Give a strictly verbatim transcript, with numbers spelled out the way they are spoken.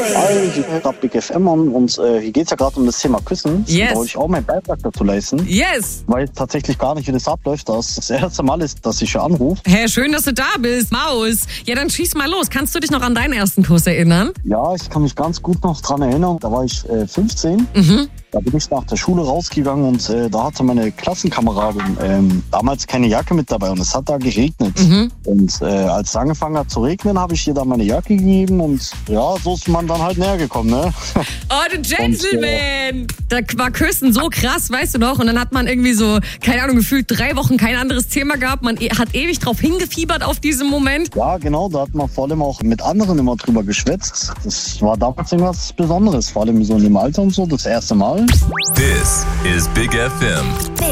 Hi, hier ist grad Big F M an und äh, hier geht es ja gerade um das Thema Küssen. Yes. Da wollte ich auch meinen Beitrag dazu leisten. Yes. Weil tatsächlich gar nicht, wie das abläuft. Das das erste Mal ist, dass ich hier anrufe. Hey, schön, dass du da bist, Maus. Ja, dann schieß mal los. Kannst du dich noch an deinen ersten Kuss erinnern? Ja, ich kann mich ganz gut noch dran erinnern. Da war ich äh, fünfzehn. Mhm. Da bin ich nach der Schule rausgegangen und äh, da hatte meine Klassenkameradin ähm, damals keine Jacke mit dabei und es hat da geregnet. Mhm. Und äh, als es angefangen hat zu regnen, habe ich ihr dann meine Jacke gegeben und ja, so ist man dann halt näher gekommen, ne? Oh, du Gentleman! Da war Küssen so krass, weißt du noch? Und dann hat man irgendwie so, keine Ahnung, gefühlt drei Wochen kein anderes Thema gehabt. Man hat ewig drauf hingefiebert auf diesen Moment. Ja, genau, da hat man vor allem auch mit anderen immer drüber geschwätzt. Das war damals irgendwas Besonderes, vor allem so in dem Alter und so, das erste Mal. This is Big F M.